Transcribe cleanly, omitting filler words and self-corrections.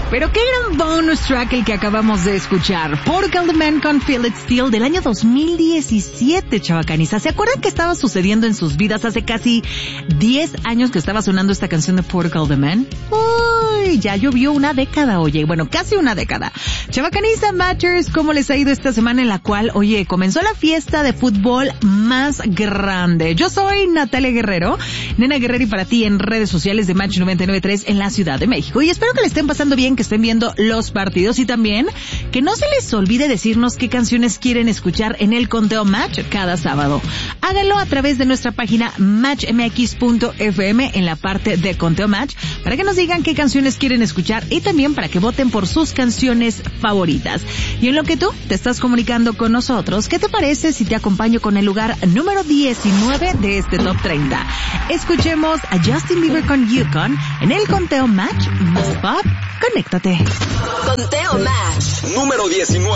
Pero qué gran bonus track el que acabamos de escuchar. Portugal The Man con Feel It Still del año 2017, chavacaniza. ¿Se acuerdan que estaba sucediendo en sus vidas hace casi 10 años que estaba sonando esta canción de Portugal The Man? Uy, ya llovió una década, oye. Bueno, casi una década. Chavacaniza Matchers, ¿cómo les ha ido esta semana en la cual, oye, comenzó la fiesta de fútbol más grande? Yo soy Natalia Guerrero, Nena Guerrero, y para ti en redes sociales de Match 99.3 en la Ciudad de México. Y espero que le estén pasando bien, que estén viendo los partidos y también que no se les olvide decirnos qué canciones quieren escuchar en el conteo Match cada sábado. Háganlo a través de nuestra página matchmx.fm en la parte de conteo Match para que nos digan qué canciones quieren escuchar y también para que voten por sus canciones favoritas. Y en lo que tú te estás comunicando con nosotros, ¿qué te parece si te acompaño con el lugar número 19 de este Top 30? Escuchemos a Justin Bieber con Yukon en el conteo Match más pop. Conéctate. Conteo Match. Número 19.